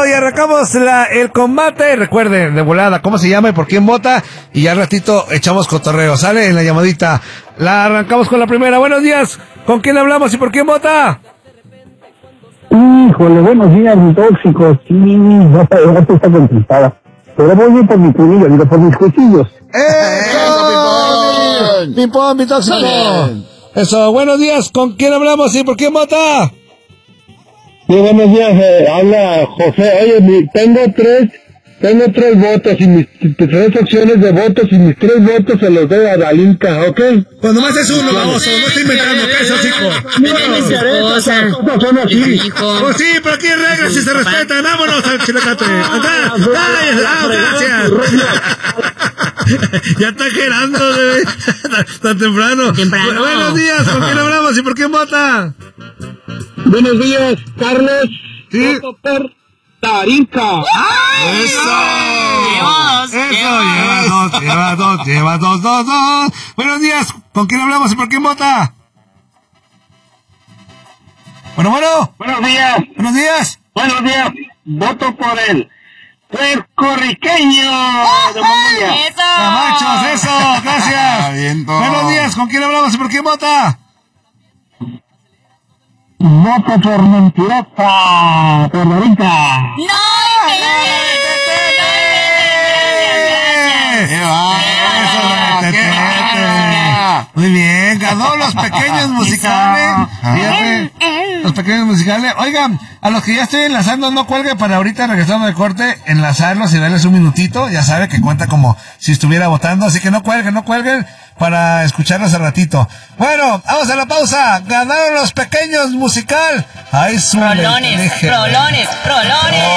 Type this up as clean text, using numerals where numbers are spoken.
y arrancamos el combate. Recuerden, de volada, cómo se llama y por quién vota. Y ya al ratito echamos cotorreo. Sale en la llamadita. La arrancamos con la primera. Buenos días. ¿Con quién hablamos y por quién vota? Híjole, buenos días, mi tóxico. Sí, no está contestada. Pero voy a ir por mi punillo, digo, por mis cuchillos. ¡Eso! ¡Ping-pong, mi tóxico! Eso, buenos días. ¿Con quién hablamos y por quién vota? Sí, buenos días, habla José. Oye, tengo tres votos y mis tres opciones de votos y mis tres votos se los doy a Dalinka, ¿ok? Pues nomás es uno, baboso, no estoy inventando, ¿qué es eso, hijo? Son así. Pues sí, pero aquí hay reglas y se respetan. Vámonos al Chilacate. Gracias. Ya está gerando, tan temprano. Buenos días, ¿con quién hablamos y por quién vota? Buenos días, Carlos. Sí. Voto por Dalinka. ¡Eso! Lleva dos. Buenos días, ¿con quién hablamos y por quién vota? Bueno. Buenos días. Buenos días. Buenos días. Voto por el puertorriqueño de Mongolia. Camachos, eso, gracias. Buenos días, ¿con quién hablamos y por quién vota? Voto por mentirosa, por Dalinka. Muy bien, ganó los pequeños musicales. Fíjate, los pequeños musicales. Oigan, a los que ya estoy enlazando, no cuelgue para ahorita regresando del corte, enlazarlos y darles un minutito. Ya sabe que cuenta como si estuviera votando, así que no cuelguen para escucharlos al ratito. Bueno, vamos a la pausa. Ganaron los pequeños musical. Ay, Prolones.